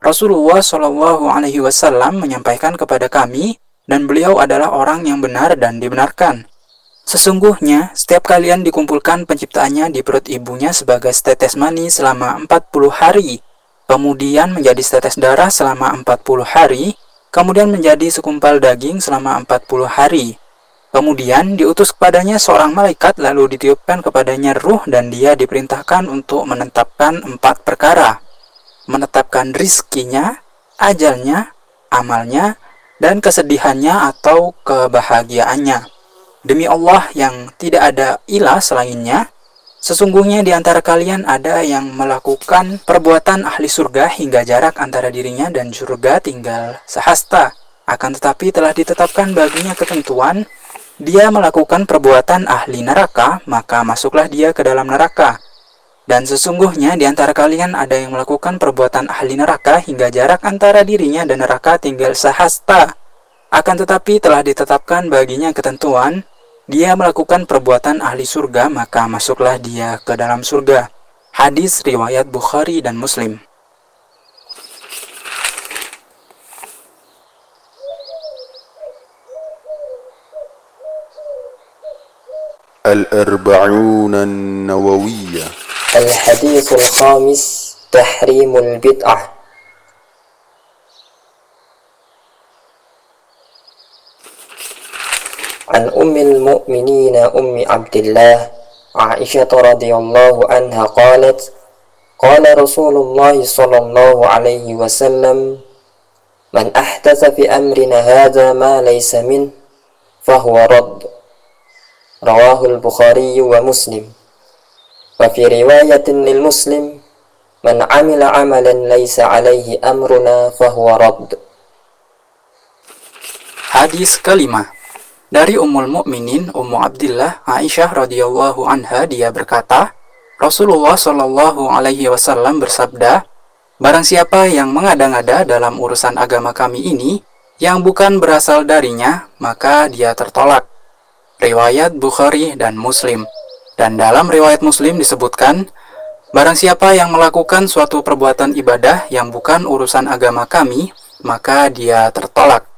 Rasulullah Shallallahu Alaihi Wasallam menyampaikan kepada kami, dan beliau adalah orang yang benar dan dibenarkan. Sesungguhnya, setiap kalian dikumpulkan penciptaannya di perut ibunya sebagai setetes mani selama 40 hari, kemudian menjadi setetes darah selama 40 hari, kemudian menjadi segumpal daging selama 40 hari. Kemudian diutus kepadanya seorang malaikat, lalu ditiupkan kepadanya ruh, dan dia diperintahkan untuk menetapkan 4 perkara. Menetapkan rizkinya, ajalnya, amalnya, dan kesedihannya atau kebahagiaannya. Demi Allah yang tidak ada ilah selainnya, sesungguhnya di antara kalian ada yang melakukan perbuatan ahli surga hingga jarak antara dirinya dan surga tinggal sehasta. Akan tetapi telah ditetapkan baginya ketentuan, dia melakukan perbuatan ahli neraka, maka masuklah dia ke dalam neraka. Dan sesungguhnya di antara kalian ada yang melakukan perbuatan ahli neraka hingga jarak antara dirinya dan neraka tinggal sehasta. Akan tetapi telah ditetapkan baginya ketentuan, dia melakukan perbuatan ahli surga, maka masuklah dia ke dalam surga. Hadis riwayat Bukhari dan Muslim. الأربعون النووية. الحديث الخامس تحريم البدعة. عن أم المؤمنين أم عبد الله عائشة رضي الله عنها قالت: قال رسول الله صلى الله عليه وسلم: من أحدث في أمرنا هذا ما ليس منه فهو رد. رواه البخاري ومسلم. وفي رواية للمسلم: من عمل عملا ليس عليه أمرنا فهو رد. Hadis kelima. Dari Ummul Mukminin Ummu Abdillah Aisyah radhiyallahu anha, dia berkata, Rasulullah Shallallahu Alaihi Wasallam bersabda, barang siapa yang mengada-ngada dalam urusan agama kami ini yang bukan berasal darinya, maka dia tertolak. Riwayat Bukhari dan Muslim. Dan dalam riwayat Muslim disebutkan, barang siapa yang melakukan suatu perbuatan ibadah yang bukan urusan agama kami, maka dia tertolak.